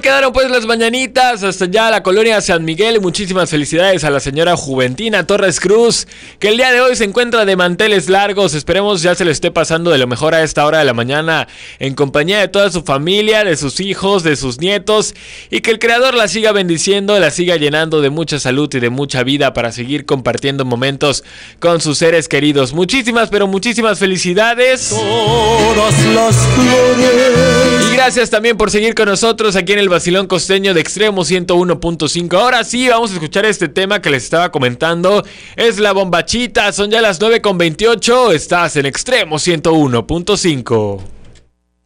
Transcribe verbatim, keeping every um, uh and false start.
quedaron pues las mañanitas hasta ya la colonia San Miguel. Muchísimas felicidades a la señora Juventina Torres Cruz, que el día de hoy se encuentra de manteles largos. Esperemos ya se le esté pasando de lo mejor a esta hora de la mañana en compañía de toda su familia, de sus hijos, de sus nietos, y que el Creador la siga bendiciendo, la siga llenando de mucha salud y de mucha vida para seguir compartiendo momentos con sus seres queridos. Muchísimas, pero muchísimas felicidades. Todas las flores. Y gracias también por seguir con nosotros aquí en el Vacilón Costeño de Extremo ciento uno punto cinco. Ahora sí, vamos a escuchar este tema que les estaba comentando. Es la bombachita, son ya las nueve con veintiocho. Estás en Extremo ciento uno punto cinco.